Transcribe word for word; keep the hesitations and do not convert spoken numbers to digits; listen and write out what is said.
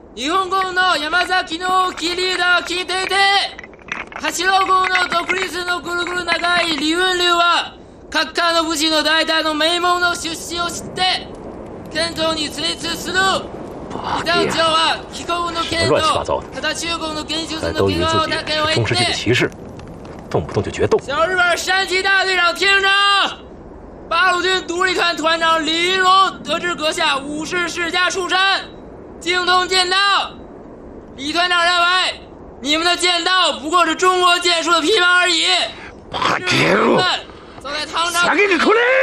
日本軍の山崎の切りだ聞いていて、八郎軍の独立のぐるぐる長い李雲流は、各界の武士の代々の名門の出身を知って、剣道に追列する。李道教は非攻の剣道，他中国の剣術の技能だけを言って。 动不动就决斗。 小日本山崎大队长听着，八路军独立团团长李云龙得知阁下武士世家出身，精通剑道。李团长认为，你们的剑道不过是中国剑术的批判而已。 八九， 走在唐朝。